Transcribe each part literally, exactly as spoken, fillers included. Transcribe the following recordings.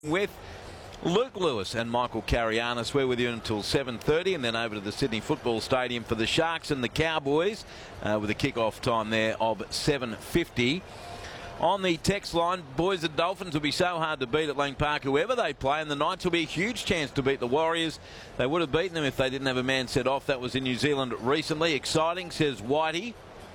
With Luke Lewis and Michael Carianis. We're with you until seven thirty and then over to the Sydney Football Stadium for the Sharks and the Cowboys uh, with a kick-off time there of seven fifty. On the text line, boys, the Dolphins will be so hard to beat at Lang Park, whoever they play, and the Knights will be a huge chance to beat the Warriors. They would have beaten them if they didn't have a man set off. That was in New Zealand recently. Exciting, says Whitey.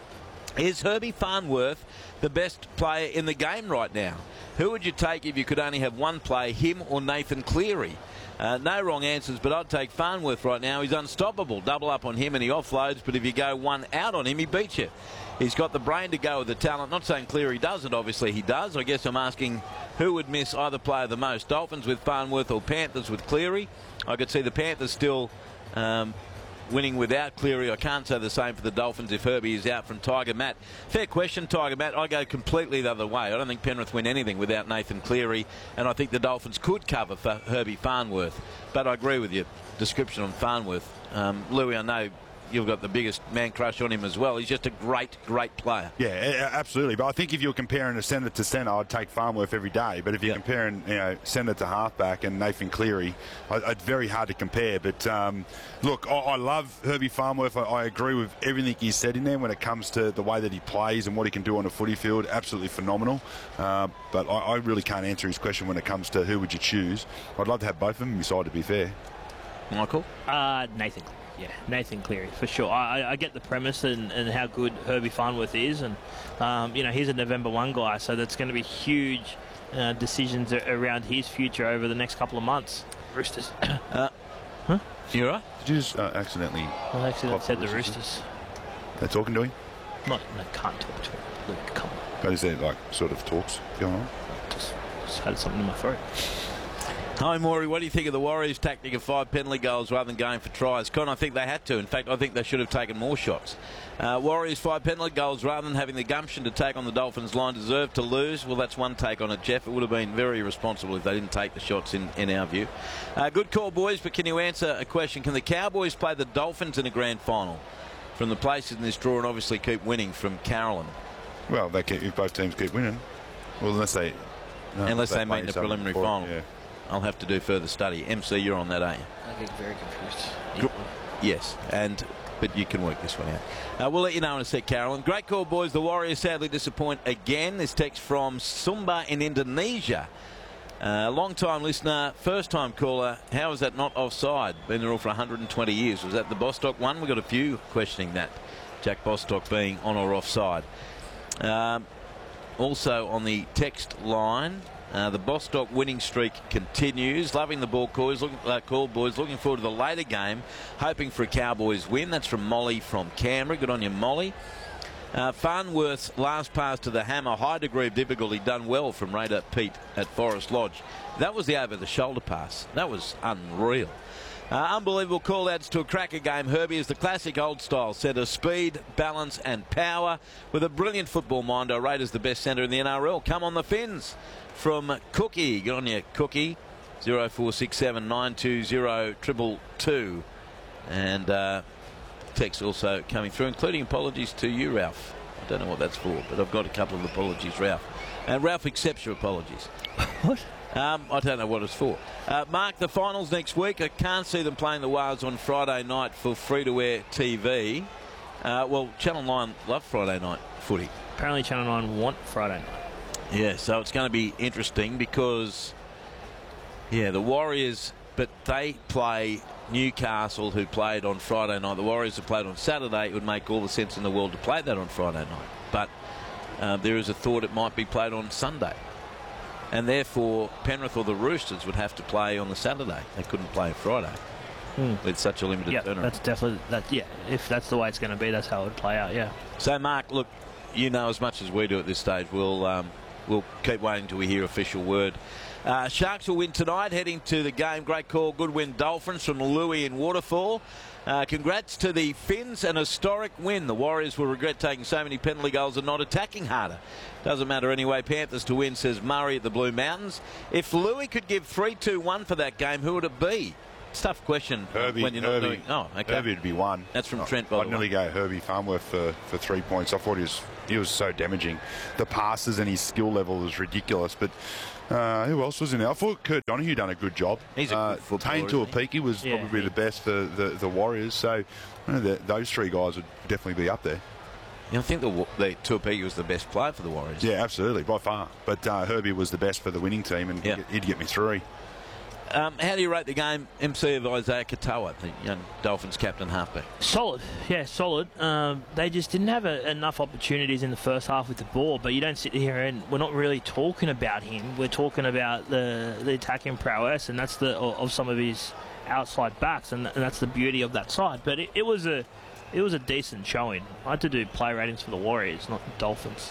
Is Herbie Farnworth the best player in the game right now? Who would you take if you could only have one player, him or Nathan Cleary? Uh, no wrong answers, but I'd take Farnworth right now. He's unstoppable. Double up on him and he offloads, but if you go one out on him, he beats you. He's got the brain to go with the talent. Not saying Cleary doesn't, obviously he does. I guess I'm asking who would miss either player the most, Dolphins with Farnworth or Panthers with Cleary. I could see the Panthers still um, winning without Cleary. I can't say the same for the Dolphins if Herbie is out from Tiger Matt. Fair question, Tiger Matt. I go completely the other way. I don't think Penrith win anything without Nathan Cleary, and I think the Dolphins could cover for Herbie Farnworth. But I agree with your description on Farnworth. Um, Louis, I know you've got the biggest man crush on him as well. He's just a great, great player. Yeah, absolutely. But I think if you're comparing a centre to centre, I'd take Farnworth every day. But if you're yep. comparing, you know, centre to halfback and Nathan Cleary, I, it's very hard to compare. But um, look, I, I love Herbie Farnworth. I, I agree with everything he said in there when it comes to the way that he plays and what he can do on a footy field. Absolutely phenomenal. Uh, but I, I really can't answer his question when it comes to who would you choose. I'd love to have both of them beside, to be fair. Michael? Uh, Nathan. Yeah, Nathan Cleary, for sure. I, I get the premise and, and how good Herbie Farnworth is. And, um, you know, he's a November first guy, so that's going to be huge uh, decisions around his future over the next couple of months. Roosters. uh, huh? You right? Did you just uh, accidentally... I accidentally said the Roosters. They're talking to him? Not, no, can't talk to him. Luke, come on. But is there, like, sort of talks going on? Just, just had something in my throat. Hi, Maury. What do you think of the Warriors' tactic of five penalty goals rather than going for tries? Con, I think they had to. In fact, I think they should have taken more shots. Uh, Warriors' five penalty goals rather than having the gumption to take on the Dolphins' line deserved to lose. Well, that's one take on it, Jeff. It would have been very irresponsible if they didn't take the shots in, in our view. Uh, good call, boys, but can you answer a question? Can the Cowboys play the Dolphins in a grand final from the places in this draw and obviously keep winning from Carolyn? Well, they keep, if both teams keep winning. Well, unless they... No, unless they, they meet in the preliminary before, final. Yeah. I'll have to do further study. M C, you're on that, eh? I get very confused. Good. Yes, and but you can work this one out. Uh, we'll let you know in a sec, Carolyn. Great call, boys. The Warriors sadly disappoint again. This text from Sumba in Indonesia. Uh, long-time listener, first-time caller. How is that not offside? Been there all for one hundred twenty years. Was that the Bostock one? We've got a few questioning that. Jack Bostock being on or offside. Um, also on the text line... Uh, the Bostock winning streak continues. Loving the ball calls, look, uh, call, boys. Looking forward to the later game. Hoping for a Cowboys win. That's from Molly from Canberra. Good on you, Molly. Uh, Farnworth's last pass to the hammer. High degree of difficulty. Done well from Raider Pete at Forest Lodge. That was the over-the-shoulder pass. That was unreal. Uh, unbelievable call-outs to a cracker game. Herbie is the classic old-style centre. Speed, balance and power. With a brilliant football mind, our Raiders the best centre in the N R L. Come on the Fins. From Cookie. Good on you, Cookie. zero four six seven nine two zero two two two. And uh, text also coming through, including apologies to you, Ralph. I don't know what that's for, but I've got a couple of apologies, Ralph. And Ralph accepts your apologies. What? Um, I don't know what it's for. Uh, Mark, the finals next week. I can't see them playing the Wales on Friday night for free-to-air T V. Uh, well, Channel nine love Friday night footy. Apparently Channel nine want Friday night. Yeah, so it's going to be interesting because, yeah, the Warriors, but they play Newcastle, who played on Friday night. The Warriors have played on Saturday. It would make all the sense in the world to play that on Friday night. But uh, there is a thought it might be played on Sunday. And therefore, Penrith or the Roosters would have to play on the Saturday. They couldn't play Friday. Mm. With such a limited yeah, turnaround. That's definitely, that, yeah, if that's the way it's going to be, that's how it would play out, yeah. So, Mark, look, you know as much as we do at this stage. We'll... Um, We'll keep waiting till we hear official word. Uh, Sharks will win tonight, heading to the game. Great call, good win, Dolphins from Louis in Waterfall. Uh, congrats to the Finns, an historic win. The Warriors will regret taking so many penalty goals and not attacking harder. Doesn't matter anyway. Panthers to win, says Murray at the Blue Mountains. If Louis could give three two one for that game, who would it be? It's a tough question Herbie, when you're not Herbie, doing... Oh, okay. Herbie would be one. That's from Trent, by I'd the way. nearly go Herbie Farnworth for, for three points. I thought he was, he was so damaging. The passes and his skill level was ridiculous. But uh, who else was in there? I thought Kurt Donahue done a good job. He's a good uh, footballer, Tane isn't he? Tuapiki was Yeah, probably he- the best for the, the Warriors. So you know, the, those three guys would definitely be up there. Yeah, I think the, the Tuapiki was the best player for the Warriors. Yeah, absolutely, by far. But uh, Herbie was the best for the winning team, and Yeah. he'd, he'd get me three. Um, how do you rate the game, M C, of Isaiah Katoa, the young Dolphins captain halfback? Solid, yeah, solid. Um, they just didn't have a, enough opportunities in the first half with the ball, but you don't sit here and we're not really talking about him. We're talking about the, the attacking prowess, and that's the of some of his outside backs, and, and that's the beauty of that side. But it, it was a it was a decent showing. I had to do play ratings for the Warriors, not the Dolphins.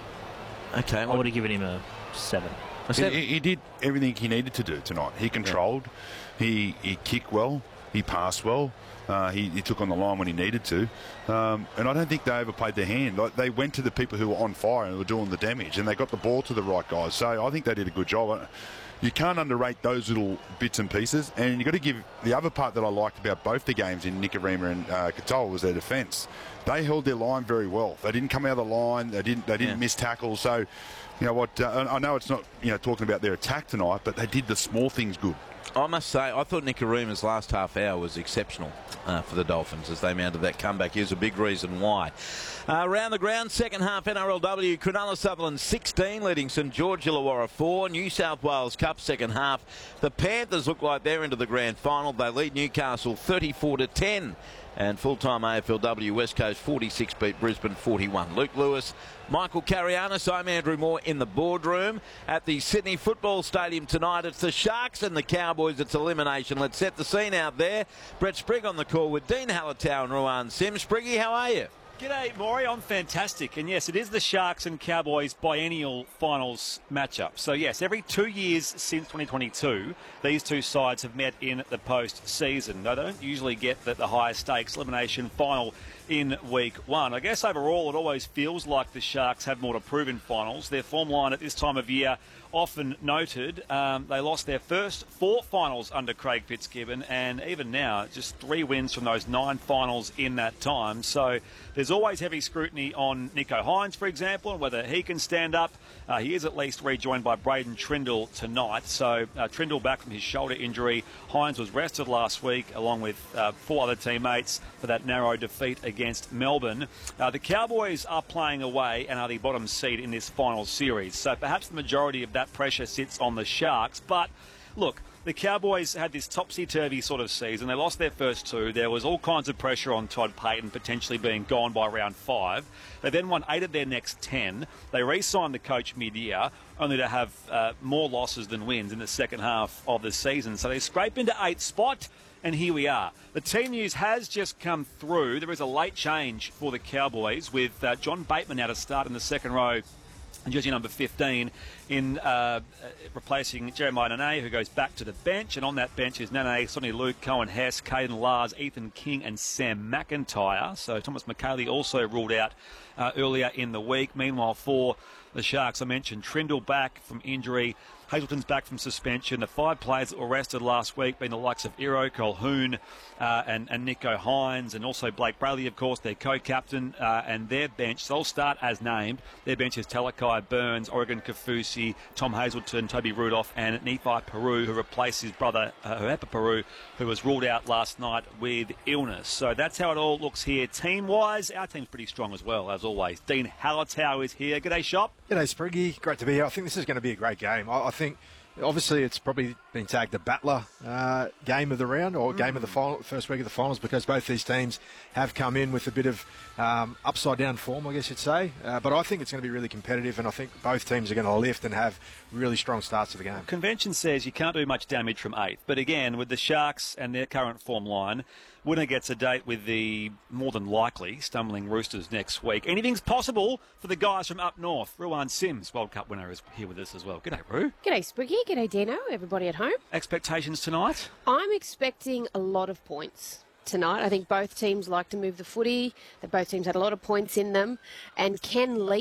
Okay. I would have given him a seven. A seven. He, he did everything he needed to do tonight. He controlled, he he kicked well, he passed well, uh, he, he took on the line when he needed to, um, and I don't think they overplayed their hand. Like, they went to the people who were on fire and were doing the damage, and they got the ball to the right guys. So I think they did a good job. You can't underrate those little bits and pieces, and you've got to give the other part that I liked about both the games in Nikorima and uh, Katoa was their defence. They held their line very well. They didn't come out of the line. They didn't. They didn't Yeah. miss tackles. So, you know what? Uh, I know it's not you know talking about their attack tonight, but they did the small things good. I must say, I thought Nikorima's last half hour was exceptional uh, for the Dolphins as they mounted that comeback. Here's a big reason why. Uh, around the ground, second half N R L W, Cronulla Sutherland sixteen, leading St George Illawarra four. New South Wales Cup second half. The Panthers look like they're into the grand final. They lead Newcastle thirty-four to ten. And full-time A F L W West Coast forty-six beat Brisbane forty-one. Luke Lewis, Michael Carianis, I'm Andrew Moore in the boardroom at the Sydney Football Stadium tonight. It's the Sharks and the Cowboys. It's elimination. Let's set the scene out there. Brett Sprigg on the call with Dean Hallertau and Ruan Sims. Spriggy, how are you? G'day, Maury. I'm fantastic. And yes, it is the Sharks and Cowboys biennial finals matchup. So yes, every two years since twenty twenty-two, these two sides have met in the post-season. Now, they don't usually get the, the higher stakes elimination final in week one. I guess overall it always feels like the Sharks have more to prove in finals. Their form line at this time of year often noted. Um, they lost their first four finals under Craig Fitzgibbon, and even now just three wins from those nine finals in that time. So there's always heavy scrutiny on Nicho Hynes, for example, and whether he can stand up. Uh, he is at least rejoined by Braden Trindle tonight. So uh, Trindle back from his shoulder injury. Hynes was rested last week along with uh, four other teammates for that narrow defeat against Melbourne. Uh, the Cowboys are playing away and are the bottom seed in this final series. So perhaps the majority of that pressure sits on the Sharks. But look, the Cowboys had this topsy-turvy sort of season. They lost their first two. There was all kinds of pressure on Todd Payton potentially being gone by round five. They then won eight of their next ten. They re-signed the coach mid-year, only to have uh, more losses than wins in the second half of the season. So they scrape into eighth spot, and here we are. The team news has just come through. There is a late change for the Cowboys with uh, John Bateman now to start in the second row, jersey number fifteen, in uh, replacing Jeremiah Nene, who goes back to the bench. And on that bench is Nene, Sonny Luke, Cohen Hess, Caden Lars, Ethan King and Sam McIntyre. So Thomas McKaylee also ruled out uh, earlier in the week. Meanwhile, for the Sharks, I mentioned Trindle back from injury. Hazelton's back from suspension. The five players that were arrested last week being the likes of Iro, Colhoun uh, and, and Nicho Hynes, and also Blake Brayley, of course, their co-captain, uh, and their bench. They'll start as named. Their bench is Talakai Burns, Oregon Kafusi, Tom Hazelton, Toby Rudolph, and Nephi Peru, who replaced his brother, uh, Huepa Peru, who was ruled out last night with illness. So that's how it all looks here. Team-wise, our team's pretty strong as well, as always. Dean Hallertau is here. G'day, Shop. G'day, Spriggy. Great to be here. I think this is going to be a great game. I, I think, obviously, it's probably been tagged the battler uh, game of the round or mm. game of the final, first week of the finals, because both these teams have come in with a bit of um, upside-down form, I guess you'd say. Uh, but I think it's going to be really competitive, and I think both teams are going to lift and have really strong starts to the game. Convention says you can't do much damage from eighth, but again, with the Sharks and their current form line, winner gets a date with the, more than likely, stumbling Roosters next week. Anything's possible for the guys from up north. Ruan Sims, World Cup winner, is here with us as well. G'day, Ru. G'day, Spriggy. G'day, Dino. Everybody at home. Expectations tonight? I'm expecting a lot of points tonight. I think both teams like to move the footy. That both teams had a lot of points in them. And can Leak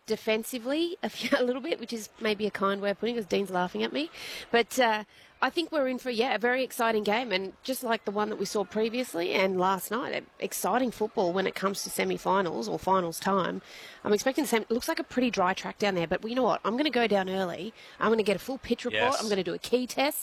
defensively a, few, a little bit, which is maybe a kind way of putting it, because Dean's laughing at me. But uh, I think we're in for, yeah, a very exciting game. And just like the one that we saw previously and last night, exciting football when it comes to semi-finals or finals time. I'm expecting the same. It looks like a pretty dry track down there. But you know what? I'm going to go down early. I'm going to get a full pitch report. Yes. I'm going to do a key test.